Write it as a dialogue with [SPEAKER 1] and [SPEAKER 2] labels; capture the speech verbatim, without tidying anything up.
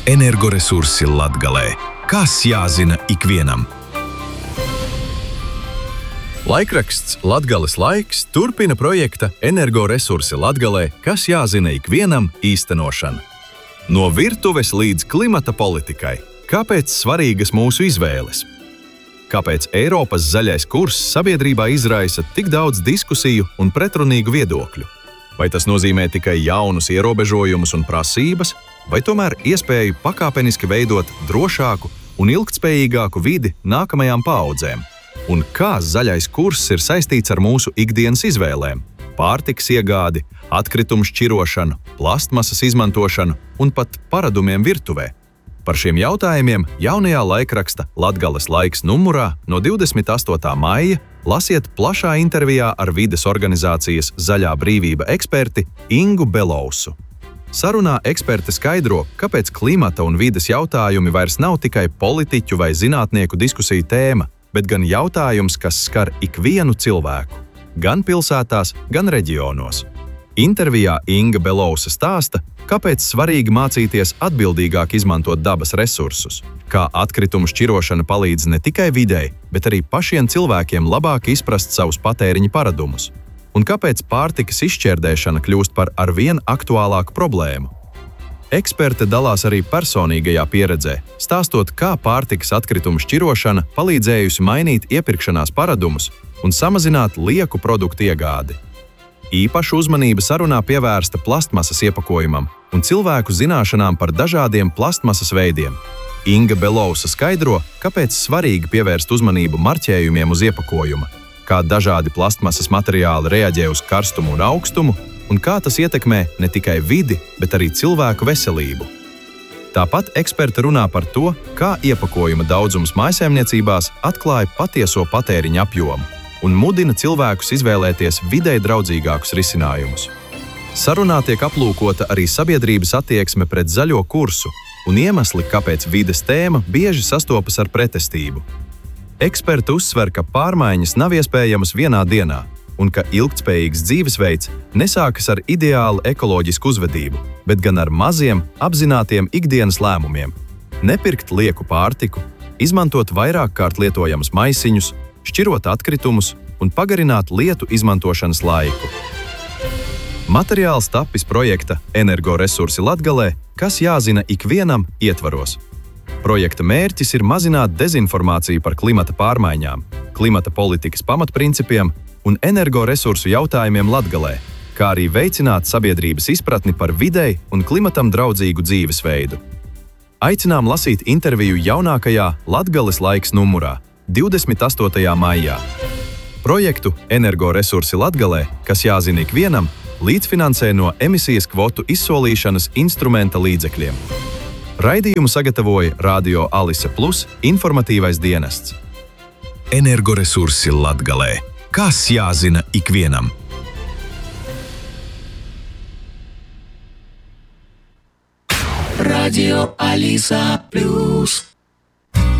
[SPEAKER 1] Energoresursi Latgalē. Kas jāzina ikvienam? Laikraksts Latgales laiks turpina projekta Energoresursi Latgalē, kas jāzina ikvienam īstenošanu. No virtuves līdz klimata politikai. Kāpēc svarīgas mūsu izvēles? Kāpēc Eiropas zaļais kurs sabiedrībā izraisa tik daudz diskusiju un pretrunīgu viedokļu? Vai tas nozīmē tikai jaunus ierobežojumus un prasības, vai tomēr iespēju pakāpeniski veidot drošāku un ilgtspējīgāku vidi nākamajām paaudzēm? Un kā zaļais kurs ir saistīts ar mūsu ikdienas izvēlēm? Pārtikas iegādi, atkritumu šķirošanu, plastmasas izmantošanu un pat paradumiem virtuvē. Par šiem jautājumiem jaunajā laikraksta Latgales laiks numurā no divdesmit astotā maija lasiet plašā intervijā ar vides organizācijas Zaļā brīvība eksperti Ingu Belousu. Sarunā eksperte skaidro, kāpēc klimata un vides jautājumi vairs nav tikai politiķu vai zinātnieku diskusiju tēma, bet gan jautājums, kas skar ikvienu cilvēku, gan pilsētās, gan reģionos. Intervijā Inga Belousa stāsta, kāpēc svarīgi mācīties atbildīgāk izmantot dabas resursus, kā atkritumu šķirošana palīdz ne tikai videi, bet arī pašiem cilvēkiem labāk izprast savus patēriņa paradumus, un kāpēc pārtikas izšķērdēšana kļūst par arvien aktuālāku problēmu. Eksperte dalās arī personīgajā pieredzē, stāstot, kā pārtikas atkritumu šķirošana palīdzējusi mainīt iepirkšanās paradumus un samazināt lieku produktu iegādi. Īpaša uzmanība sarunā pievērsta plastmasas iepakojumam un cilvēku zināšanām par dažādiem plastmasas veidiem. Inga Belousa skaidro, kāpēc svarīgi pievērst uzmanību marķējumiem uz iepakojuma, kā dažādi plastmasas materiāli reaģē uz karstumu un augstumu, un kā tas ietekmē ne tikai vidi, bet arī cilvēku veselību. Tāpat eksperte runā par to, kā iepakojuma daudzums mājsaimniecībās atklāja patieso patēriņa apjomu un mudina cilvēkus izvēlēties videi draudzīgākus risinājumus. Sarunā tiek aplūkota arī sabiedrības attieksme pret zaļo kursu un iemesli, kāpēc vides tēma bieži sastopas ar pretestību. Eksperti uzsver, ka pārmaiņas nav iespējamas vienā dienā un ka ilgtspējīgs dzīvesveids nesākas ar ideālu ekoloģisku uzvedību, bet gan ar maziem, apzinātiem ikdienas lēmumiem. Nepirkt lieku pārtiku, izmantot vairāk kārt lietojamus maisiņus, šķirot atkritumus un pagarināt lietu izmantošanas laiku. Materiāls tapis projekta Energoresursi Latgalē, kas jāzina ikvienam ietvaros. Projekta mērķis ir mazināt dezinformāciju par klimata pārmaiņām, klimata politikas pamatprincipiem un energoresursu jautājumiem Latgalē, kā arī veicināt sabiedrības izpratni par videi un klimatam draudzīgu dzīvesveidu. Aicinām lasīt interviju jaunākajā Latgales laiks numurā, divdesmit astotajā maijā. Projektu Energoresursi Latgalē, kas jāzina ikvienam, līdzfinansē no emisijas kvotu izsolīšanas instrumenta līdzekļiem. Raidījumu sagatavoja Radio Alise Plus informatīvais dienests. Energoresursi Latgalē. Kas jāzina ikvienam?
[SPEAKER 2] Radio Alisa Plus.